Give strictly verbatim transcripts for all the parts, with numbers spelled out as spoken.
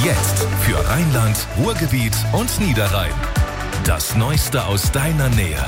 Jetzt für Rheinland, Ruhrgebiet und Niederrhein. Das Neueste aus deiner Nähe.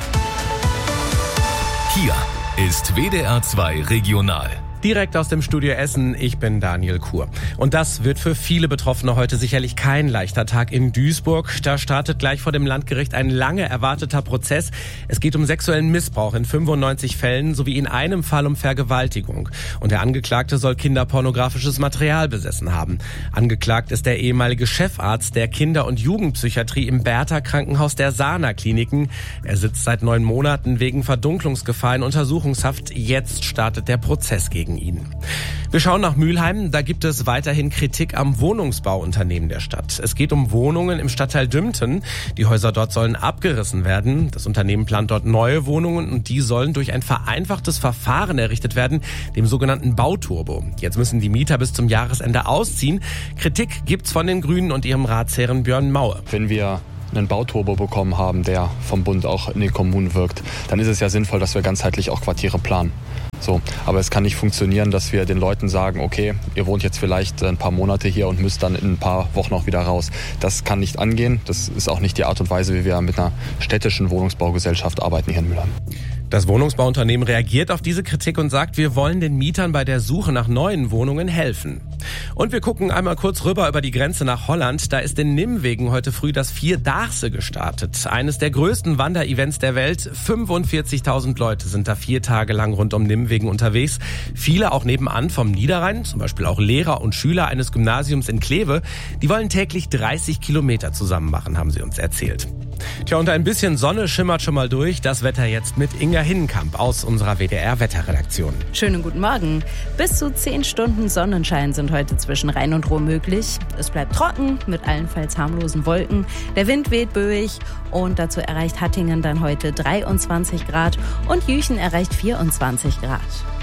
Hier ist W D R zwei Regional. Direkt aus dem Studio Essen, ich bin Daniel Kur. Und das wird für viele Betroffene heute sicherlich kein leichter Tag in Duisburg. Da startet gleich vor dem Landgericht ein lange erwarteter Prozess. Es geht um sexuellen Missbrauch in fünfundneunzig Fällen sowie in einem Fall um Vergewaltigung. Und der Angeklagte soll kinderpornografisches Material besessen haben. Angeklagt ist der ehemalige Chefarzt der Kinder- und Jugendpsychiatrie im Bertha-Krankenhaus der Sana-Kliniken. Er sitzt seit neun Monaten wegen Verdunklungsgefahr in Untersuchungshaft. Jetzt startet der Prozess gegen ihn. Wir schauen nach Mülheim. Da gibt es weiterhin Kritik am Wohnungsbauunternehmen der Stadt. Es geht um Wohnungen im Stadtteil Dümten. Die Häuser dort sollen abgerissen werden. Das Unternehmen plant dort neue Wohnungen und die sollen durch ein vereinfachtes Verfahren errichtet werden, dem sogenannten Bauturbo. Jetzt müssen die Mieter bis zum Jahresende ausziehen. Kritik gibt's von den Grünen und ihrem Ratsherren Björn Maue. Wenn wir einen Bauturbo bekommen haben, der vom Bund auch in den Kommunen wirkt, dann ist es ja sinnvoll, dass wir ganzheitlich auch Quartiere planen. So, aber es kann nicht funktionieren, dass wir den Leuten sagen, okay, ihr wohnt jetzt vielleicht ein paar Monate hier und müsst dann in ein paar Wochen auch wieder raus. Das kann nicht angehen. Das ist auch nicht die Art und Weise, wie wir mit einer städtischen Wohnungsbaugesellschaft arbeiten hier in Mülheim. Das Wohnungsbauunternehmen reagiert auf diese Kritik und sagt, wir wollen den Mietern bei der Suche nach neuen Wohnungen helfen. Und wir gucken einmal kurz rüber über die Grenze nach Holland. Da ist in Nimwegen heute früh das Vierdaagse gestartet. Eines der größten Wanderevents der Welt. fünfundvierzigtausend Leute sind da vier Tage lang rund um Nimwegen unterwegs. Viele auch nebenan vom Niederrhein, zum Beispiel auch Lehrer und Schüler eines Gymnasiums in Kleve. Die wollen täglich dreißig Kilometer zusammen machen, haben sie uns erzählt. Tja, und ein bisschen Sonne schimmert schon mal durch. Das Wetter jetzt mit Inga Hinnenkamp aus unserer W D R-Wetterredaktion. Schönen guten Morgen. Bis zu zehn Stunden Sonnenschein sind heute zwischen Rhein und Ruhr möglich. Es bleibt trocken mit allenfalls harmlosen Wolken. Der Wind weht böig und dazu erreicht Hattingen dann heute dreiundzwanzig Grad und Jüchen erreicht vierundzwanzig Grad.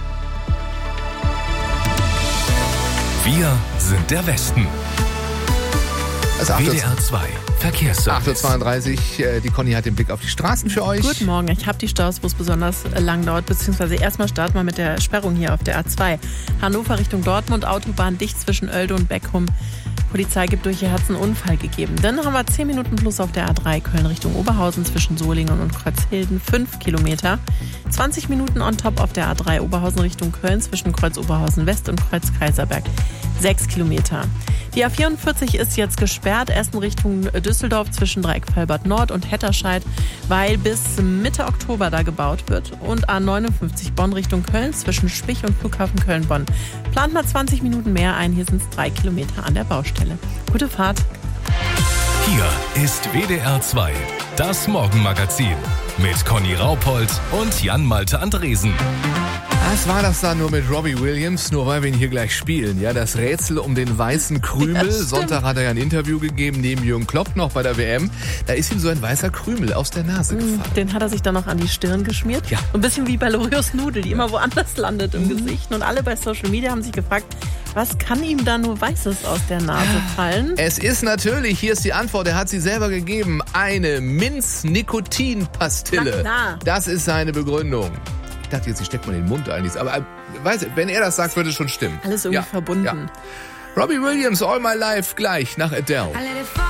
Wir sind der Westen. Also W D R zwei Verkehrsservice. acht Uhr zweiunddreißig, die Conny hat den Blick auf die Straßen für euch. Guten Morgen, ich habe die Staus, wo es besonders lang dauert, beziehungsweise erstmal starten wir mit der Sperrung hier auf der A zwei. Hannover Richtung Dortmund, Autobahn dicht zwischen Oelde und Beckum. Polizei gibt durch, hier hat es einen Unfall gegeben. Dann haben wir zehn Minuten plus auf der A drei Köln Richtung Oberhausen zwischen Solingen und Kreuzhilden, fünf Kilometer. zwanzig Minuten on top auf der A drei Oberhausen Richtung Köln zwischen Kreuz Oberhausen West und Kreuz Kaiserberg, sechs Kilometer. Die A vierundvierzig ist jetzt gesperrt, erst in Richtung Düsseldorf zwischen Dreieckfelbert Nord und Hetterscheid, weil bis Mitte Oktober da gebaut wird. Und A neunundfünfzig Bonn Richtung Köln zwischen Spich und Flughafen Köln-Bonn. Plant mal zwanzig Minuten mehr ein, hier sind es drei Kilometer an der Baustelle. Gute Fahrt. Hier ist W D R zwei, das Morgenmagazin mit Conny Raupold und Jan-Malte Andresen. Was war das da nur mit Robbie Williams, nur weil wir ihn hier gleich spielen? Ja, das Rätsel um den weißen Krümel. Ja, Sonntag hat er ja ein Interview gegeben, neben Jürgen Klopp noch bei der W M. Da ist ihm so ein weißer Krümel aus der Nase gefallen. Den hat er sich dann noch an die Stirn geschmiert. Ja. Ein bisschen wie bei Lorios Nudel, die immer woanders landet im Gesicht. Und alle bei Social Media haben sich gefragt, was kann ihm da nur Weißes aus der Nase fallen? Es ist natürlich, hier ist die Antwort, er hat sie selber gegeben, eine Minz-Nikotin-Pastille. Na, na. Das ist seine Begründung. Ich dachte jetzt, ich stecke mal in den Mund ein. Aber äh, weiß, wenn er das sagt, würde es schon stimmen. Alles irgendwie ja, verbunden. Ja. Robbie Williams, All My Life, gleich nach Adele.